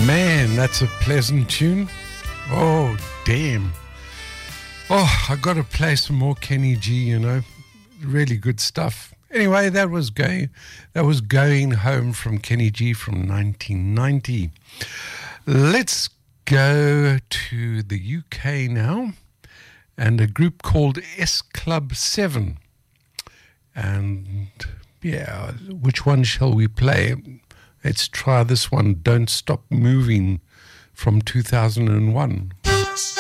Man, that's a pleasant tune. Oh, damn. Oh, I got to play some more Kenny G, you know. Really good stuff. Anyway, that was Going Home from Kenny G from 1990. Let's go to the UK now, and a group called S Club 7. And yeah, which one shall we play? Let's try this one, Don't Stop Moving, from 2001.